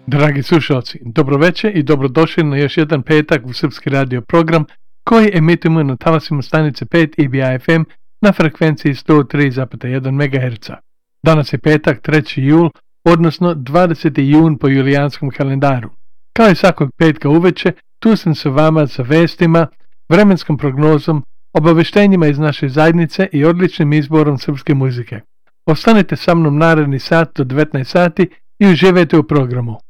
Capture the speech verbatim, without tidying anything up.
Dragi slušalci, dobroveče i dobrodošli na još jedan petak u Srpski radio program koji emitujemo na talasima stanice pet I B A F M na frekvenciji sto tri zarez jedan megaherca. Danas je petak treći jul, odnosno dvadeseti jun po julijanskom kalendaru. Kao i svakog petka uveče, tu sam sa vama sa vestima, vremenskom prognozom, obaveštenjima iz naše zajednice i odličnim izborom srpske muzike. Ostanite sa mnom naredni sat do devetnaest sati i uživajte u programu.